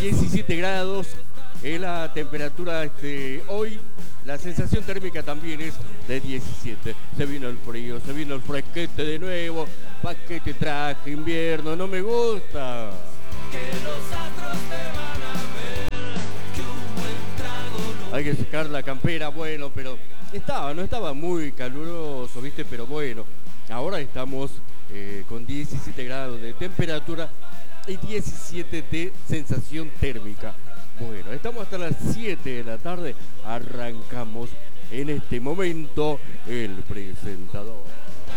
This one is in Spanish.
17 grados es la temperatura hoy. La sensación térmica también es de 17. Se vino el frío, se vino el fresquete de nuevo. Paquete traje, invierno, no me gusta. Hay que sacar la campera, bueno, pero no estaba muy caluroso, ¿viste? Pero bueno, ahora estamos con 17 grados de temperatura y 17 de sensación térmica. Bueno, estamos hasta las 7 de la tarde, arrancamos en este momento el presentador.